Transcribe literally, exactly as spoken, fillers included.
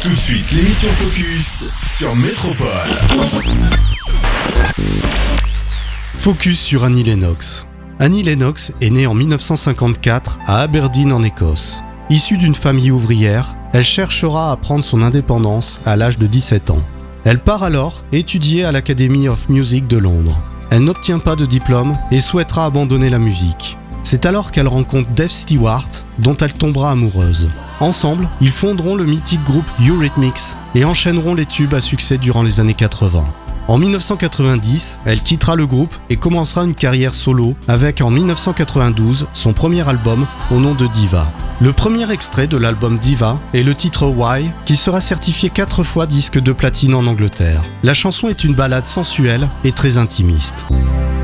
Tout de suite, l'émission Focus sur Métropole. Focus sur Annie Lennox. Annie Lennox est née en dix-neuf cent cinquante-quatre à Aberdeen en Écosse. Issue d'une famille ouvrière, elle cherchera à prendre son indépendance à l'âge de dix-sept ans. Elle part alors étudier à l'Academy of Music de Londres. Elle n'obtient pas de diplôme et souhaitera abandonner la musique. C'est alors qu'elle rencontre Dave Stewart, dont elle tombera amoureuse. Ensemble, ils fonderont le mythique groupe Eurythmics et enchaîneront les tubes à succès durant les années quatre-vingts. En dix-neuf cent quatre-vingt-dix, elle quittera le groupe et commencera une carrière solo avec en dix-neuf cent quatre-vingt-douze son premier album au nom de Diva. Le premier extrait de l'album Diva est le titre Why, qui sera certifié quatre fois disque de platine en Angleterre. La chanson est une ballade sensuelle et très intimiste.